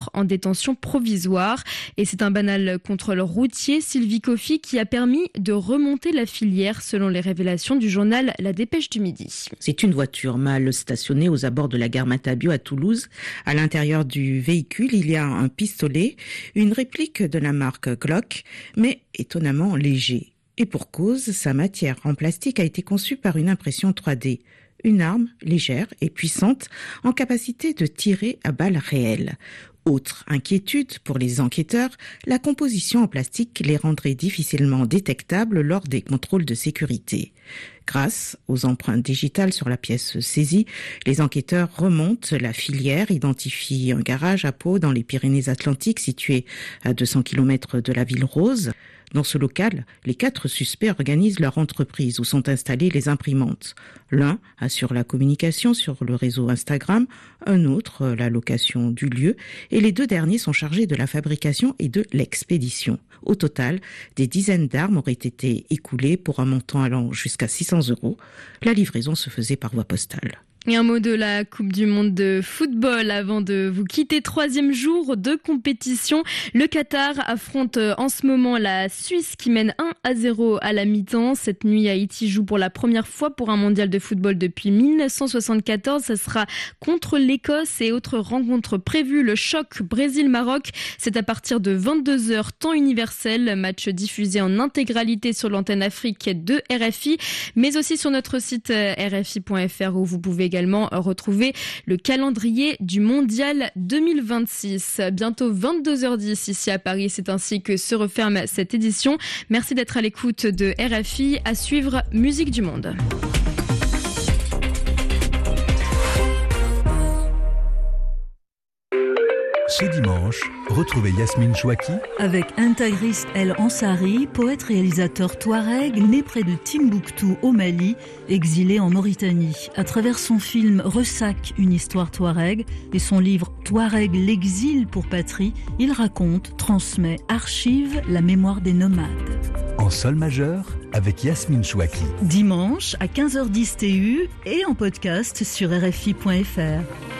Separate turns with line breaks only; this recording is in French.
encore en détention provisoire. Et c'est un banal contrôle routier, Sylvie Coffy, qui a permis de remonter la filière selon les révélations du journal La Dépêche du Midi.
C'est une voiture mal stationnée aux abords de la gare Matabio à Toulouse. À l'intérieur du véhicule, il y a un pistolet, une réplique de la marque Glock, mais étonnamment léger. Et pour cause, sa matière en plastique a été conçue par une impression 3D. Une arme légère et puissante en capacité de tirer à balles réelles. Autre inquiétude pour les enquêteurs, la composition en plastique les rendrait difficilement détectables lors des contrôles de sécurité. Grâce aux empreintes digitales sur la pièce saisie, les enquêteurs remontent la filière, identifient un garage à Pau dans les Pyrénées-Atlantiques situé à 200 km de la ville rose. Dans ce local, les 4 suspects organisent leur entreprise où sont installées les imprimantes. L'un assure la communication sur le réseau Instagram, un autre la location du lieu et les 2 derniers sont chargés de la fabrication et de l'expédition. Au total, des dizaines d'armes auraient été écoulées pour un montant allant jusqu'à 600 €. La livraison se faisait par voie postale.
Et un mot de la Coupe du Monde de football avant de vous quitter. 3e jour de compétition. Le Qatar affronte en ce moment la Suisse qui mène 1-0 à la mi-temps. Cette nuit, Haïti joue pour la première fois pour un mondial de football depuis 1974. Ça sera contre l'Écosse et autres rencontres prévues. Le choc Brésil-Maroc, c'est à partir de 22h temps universel. Match diffusé en intégralité sur l'antenne Afrique de RFI, mais aussi sur notre site rfi.fr où vous pouvez également retrouver le calendrier du mondial 2026. Bientôt 22h10 ici à Paris. C'est ainsi que se referme cette édition. Merci d'être à l'écoute de RFI. À suivre, Musique du Monde.
Ce dimanche, retrouvez Yasmine Chouaki
avec Intagris El Ansari, poète-réalisateur touareg, né près de Timbuktu au Mali, exilé en Mauritanie. À travers son film Ressac, une histoire touareg, et son livre Touareg, l'exil pour patrie, il raconte, transmet, archive la mémoire des nomades.
En sol majeur avec Yasmine Chouaki.
Dimanche à 15h10 TU et en podcast sur RFI.fr.